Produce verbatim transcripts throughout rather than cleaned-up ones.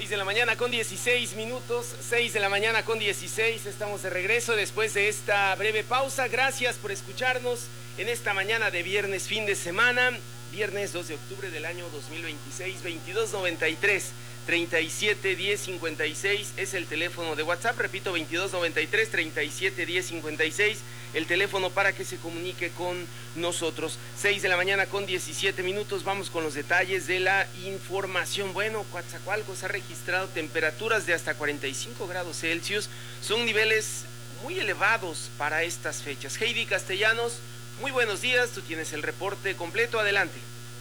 seis de la mañana con dieciséis minutos, seis de la mañana con dieciséis, estamos de regreso después de esta breve pausa. Gracias por escucharnos en esta mañana de viernes, fin de semana, viernes dos de octubre del año dos mil veintiséis, veintidós noventa y tres, treinta y siete diez cincuenta y seis es el teléfono de WhatsApp, repito, veintidós noventa y tres, treinta y siete diez cincuenta y seis, el teléfono para que se comunique con nosotros. seis de la mañana con diecisiete minutos, vamos con los detalles de la información. Bueno, Coatzacoalcos ha registrado temperaturas de hasta cuarenta y cinco grados Celsius, son niveles muy elevados para estas fechas. Heidi Castellanos, muy buenos días, tú tienes el reporte completo, adelante.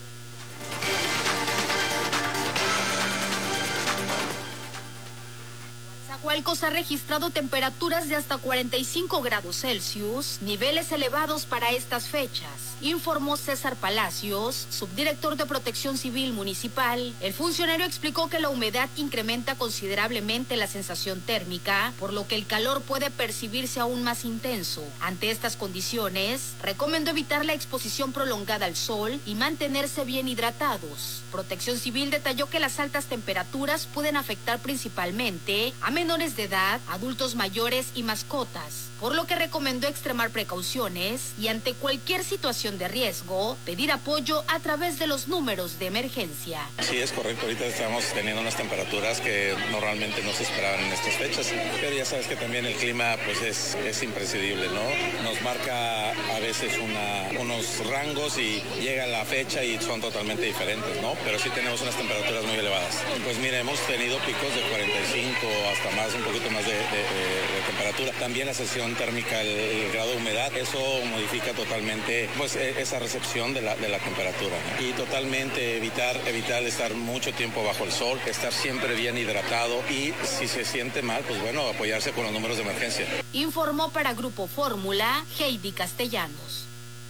Coatzacoalcos ha registrado temperaturas de hasta cuarenta y cinco grados Celsius, niveles elevados para estas fechas, informó César Palacios, subdirector de Protección Civil Municipal. El funcionario explicó que la humedad incrementa considerablemente la sensación térmica, por lo que el calor puede percibirse aún más intenso. Ante estas condiciones, recomendó evitar la exposición prolongada al sol y mantenerse bien hidratados. Protección Civil detalló que las altas temperaturas pueden afectar principalmente a menores de edad, adultos mayores y mascotas, por lo que recomendó extremar precauciones y ante cualquier situación de riesgo, pedir apoyo a través de los números de emergencia. Sí, es correcto, ahorita estamos teniendo unas temperaturas que normalmente no se esperaban en estas fechas, pero ya sabes que también el clima pues es, es impredecible, ¿no? Nos marca a veces una, unos rangos y llega la fecha y son totalmente diferentes, ¿no? Pero sí tenemos unas temperaturas muy elevadas. Pues mira, hemos tenido picos de cuarenta y cinco hasta más, un poquito más de, de, de, de temperatura. También la sensación térmica, el, el grado de humedad, eso modifica totalmente pues esa recepción de la, de la temperatura. Y totalmente evitar, evitar estar mucho tiempo bajo el sol, estar siempre bien hidratado y si se siente mal, pues bueno, apoyarse con los números de emergencia. Informó para Grupo Fórmula, Heidi Castellanos.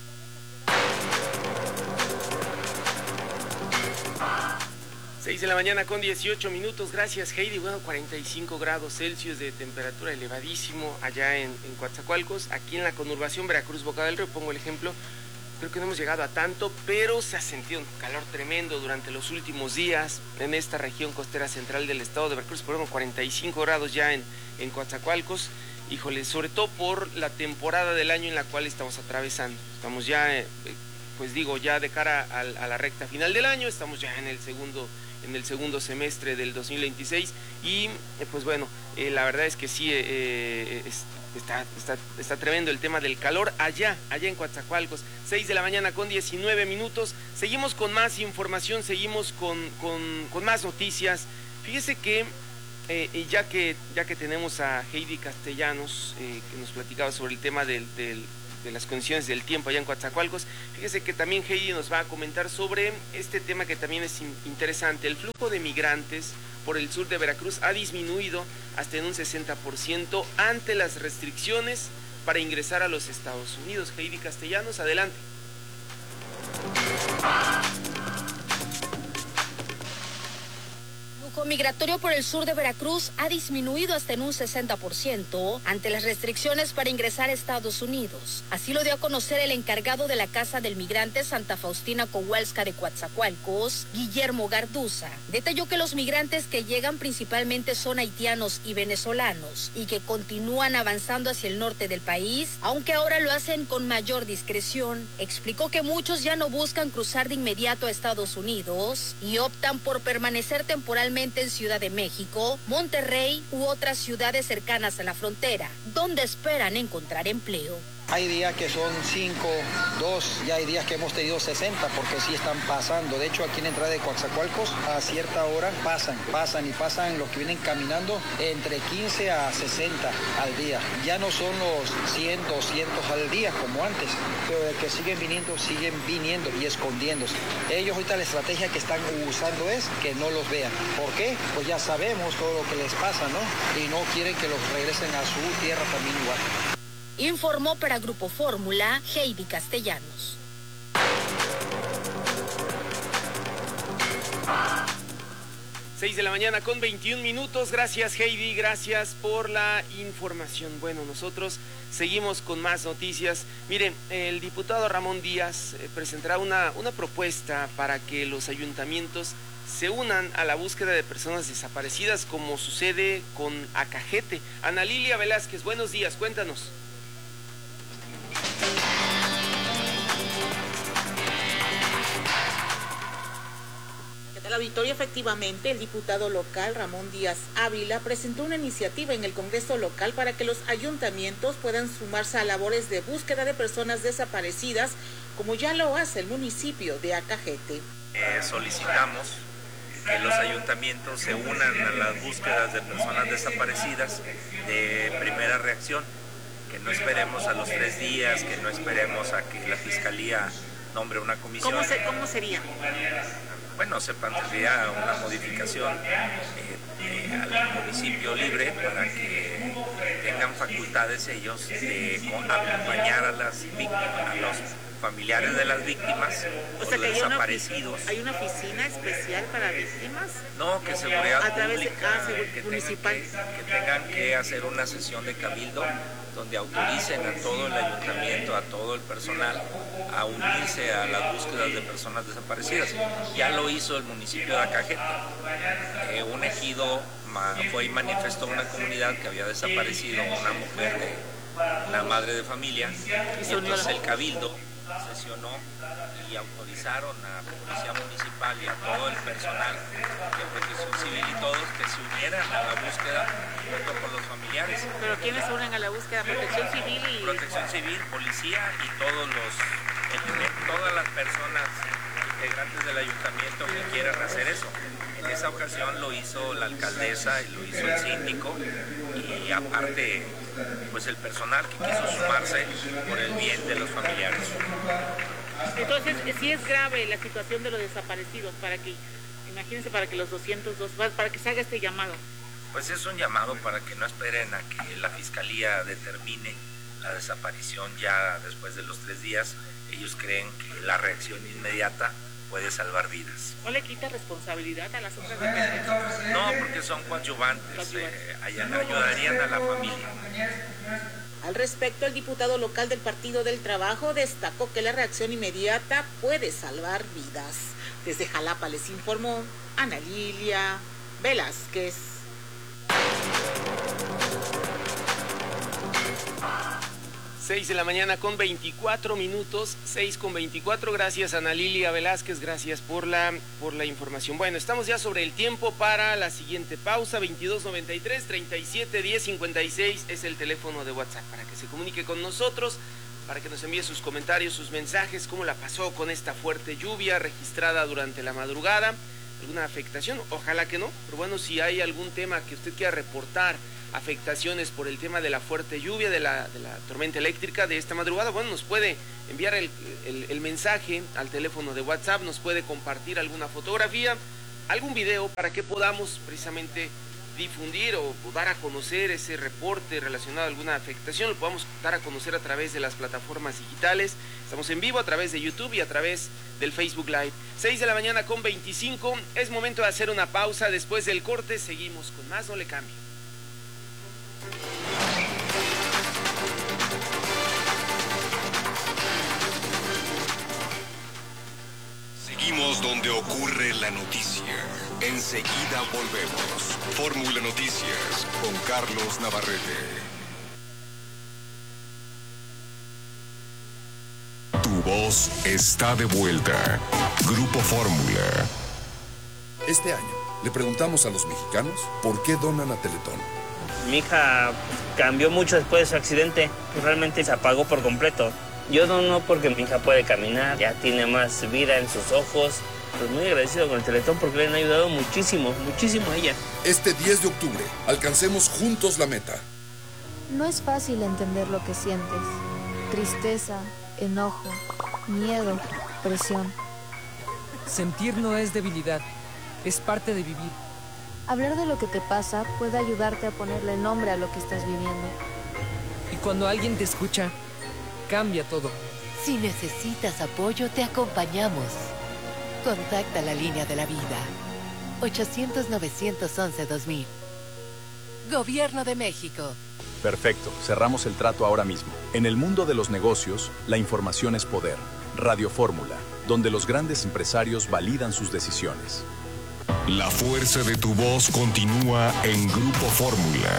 seis de la mañana con dieciocho minutos, gracias Heidi. Bueno, cuarenta y cinco grados Celsius de temperatura, elevadísimo allá en, en Coatzacoalcos. Aquí en la conurbación Veracruz-Boca del Río, pongo el ejemplo, creo que no hemos llegado a tanto, pero se ha sentido un calor tremendo durante los últimos días en esta región costera central del estado de Veracruz. Por ejemplo, cuarenta y cinco grados ya en, en Coatzacoalcos. Híjole, sobre todo por la temporada del año en la cual estamos atravesando. Estamos ya, eh, pues digo, ya de cara a, a la recta final del año, estamos ya en el segundo en el segundo semestre del dos mil veintiséis y eh, pues bueno, eh, la verdad es que sí, eh, eh, es, está, está, está tremendo el tema del calor allá, allá en Coatzacoalcos. seis de la mañana con diecinueve minutos, seguimos con más información, seguimos con, con, con más noticias. Fíjese que eh, ya que ya que tenemos a Heidi Castellanos, eh, que nos platicaba sobre el tema del, del de las condiciones del tiempo allá en Coatzacoalcos. Fíjese que también Heidi nos va a comentar sobre este tema que también es interesante. El flujo de migrantes por el sur de Veracruz ha disminuido hasta en un sesenta por ciento ante las restricciones para ingresar a los Estados Unidos. Heidi Castellanos, adelante. El flujo migratorio por el sur de Veracruz ha disminuido hasta en un sesenta por ciento ante las restricciones para ingresar a Estados Unidos. Así lo dio a conocer el encargado de la Casa del Migrante Santa Faustina Kowalska de Coatzacoalcos, Guillermo Garduza. Detalló que los migrantes que llegan principalmente son haitianos y venezolanos y que continúan avanzando hacia el norte del país, aunque ahora lo hacen con mayor discreción. Explicó que muchos ya no buscan cruzar de inmediato a Estados Unidos y optan por permanecer temporalmente en Ciudad de México, Monterrey u otras ciudades cercanas a la frontera, donde esperan encontrar empleo. Hay días que son cinco, dos, ya hay días que hemos tenido sesenta porque sí están pasando. De hecho, aquí en la entrada de Coatzacoalcos, a cierta hora pasan, pasan y pasan los que vienen caminando entre quince a sesenta al día. Ya no son los cien, doscientos al día como antes, pero de que siguen viniendo, siguen viniendo y escondiéndose. Ellos ahorita la estrategia que están usando es que no los vean. ¿Por qué? Pues ya sabemos todo lo que les pasa, ¿no? Y no quieren que los regresen a su tierra también igual. Informó para Grupo Fórmula, Heidi Castellanos. seis de la mañana con veintiún minutos. Gracias Heidi, gracias por la información. Bueno, nosotros seguimos con más noticias. Miren, el diputado Ramón Díaz eh, presentará una, una propuesta para que los ayuntamientos se unan a la búsqueda de personas desaparecidas, como sucede con Acajete. Ana Lilia Velázquez, buenos días, cuéntanos. El auditorio, efectivamente, el diputado local Ramón Díaz Ávila presentó una iniciativa en el Congreso local para que los ayuntamientos puedan sumarse a labores de búsqueda de personas desaparecidas, como ya lo hace el municipio de Acajete. Eh, solicitamos que los ayuntamientos se unan a las búsquedas de personas desaparecidas de primera reacción, que no esperemos a los tres días, que no esperemos a que la Fiscalía nombre una comisión. ¿Cómo, se, cómo sería? Bueno, se plantearía una modificación eh, eh, al municipio libre para que tengan facultades ellos de acompañar a las víctimas, a los familiares de las víctimas, o sea, los que desaparecidos. Hay una, ¿Hay una oficina especial para víctimas? No, que seguridad a través pública, de, ah, segur, que, municipal. Tengan que, que tengan que hacer una sesión de cabildo donde autoricen a todo el ayuntamiento, a todo el personal, a unirse a las búsquedas de personas desaparecidas. Ya lo hizo el municipio de Acajete. Eh, un ejido fue y manifestó una comunidad que había desaparecido una mujer, de, una madre de familia, y entonces el cabildo sesionó y autorizaron a la Policía Municipal y a todo el personal de Protección Civil y todos que se unieran a la búsqueda junto con los familiares. ¿Pero quiénes se unen a la búsqueda? ¿Protección Civil y...? Protección Civil, Policía y todos los, todas las personas integrantes del ayuntamiento que quieran hacer eso. En esa ocasión lo hizo la alcaldesa y lo hizo el síndico, y aparte pues el personal que quiso sumarse por el bien de los familiares. Entonces, sí es grave la situación de los desaparecidos, para que, imagínense, para que los doscientos dos, para que se haga este llamado. Pues es un llamado para que no esperen a que la Fiscalía determine la desaparición ya después de los tres días. Ellos creen que la reacción inmediata puede salvar vidas. ¿No le quita responsabilidad a las otras dependencias? No, porque son coadyuvantes, eh, ayudarían a la familia. Al respecto, el diputado local del Partido del Trabajo destacó que la reacción inmediata puede salvar vidas. Desde Jalapa les informó Ana Lilia Velázquez. seis de la mañana con veinticuatro minutos, seis con veinticuatro, gracias Ana Lilia Velázquez, gracias por la, por la información. Bueno, estamos ya sobre el tiempo para la siguiente pausa. Veintidós noventa y tres, treinta y siete, diez cincuenta y seis es el teléfono de WhatsApp para que se comunique con nosotros, para que nos envíe sus comentarios, sus mensajes, cómo la pasó con esta fuerte lluvia registrada durante la madrugada, alguna afectación, ojalá que no, pero bueno, si hay algún tema que usted quiera reportar, afectaciones por el tema de la fuerte lluvia, de la, de la tormenta eléctrica de esta madrugada, bueno, nos puede enviar el, el, el mensaje al teléfono de WhatsApp, nos puede compartir alguna fotografía, algún video para que podamos precisamente difundir o, o dar a conocer ese reporte relacionado a alguna afectación, lo podamos dar a conocer a través de las plataformas digitales. Estamos en vivo a través de YouTube y a través del Facebook Live. seis de la mañana con veinticinco, es momento de hacer una pausa. Después del corte seguimos con más, no le cambie. Seguimos donde ocurre la noticia. Enseguida volvemos. Fórmula Noticias con Carlos Navarrete. Tu voz está de vuelta. Grupo Fórmula. Este año le preguntamos a los mexicanos por qué donan a Teletón. Mi hija cambió mucho después de su accidente, realmente se apagó por completo. Yo dono porque mi hija puede caminar, ya tiene más vida en sus ojos. Pues muy agradecido con el Teletón porque le han ayudado muchísimo, muchísimo a ella. Este diez de octubre, alcancemos juntos la meta. No es fácil entender lo que sientes. Tristeza, enojo, miedo, presión. Sentir no es debilidad, es parte de vivir. Hablar de lo que te pasa puede ayudarte a ponerle nombre a lo que estás viviendo. Y cuando alguien te escucha, cambia todo. Si necesitas apoyo, te acompañamos. Contacta la línea de la vida. ochocientos, novecientos once, dos mil. Gobierno de México. Perfecto, cerramos el trato ahora mismo. En el mundo de los negocios, la información es poder. Radio Fórmula, donde los grandes empresarios validan sus decisiones. La fuerza de tu voz continúa en Grupo Fórmula.